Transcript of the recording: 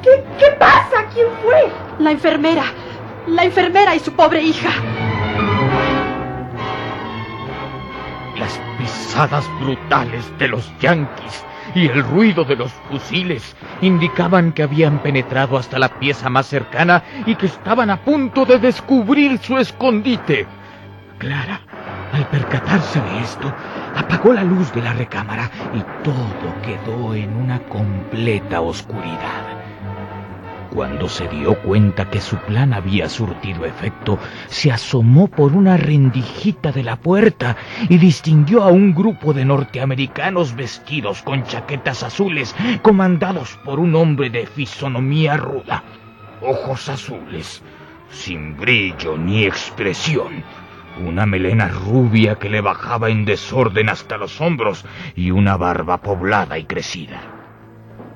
¿Qué pasa? ¿Quién fue? La enfermera y su pobre hija. Las pisadas brutales de los yanquis y el ruido de los fusiles indicaban que habían penetrado hasta la pieza más cercana y que estaban a punto de descubrir su escondite. Clara, al percatarse de esto, apagó la luz de la recámara y todo quedó en una completa oscuridad. Cuando se dio cuenta que su plan había surtido efecto, se asomó por una rendijita de la puerta y distinguió a un grupo de norteamericanos vestidos con chaquetas azules, comandados por un hombre de fisonomía ruda, ojos azules, sin brillo ni expresión, una melena rubia que le bajaba en desorden hasta los hombros y una barba poblada y crecida.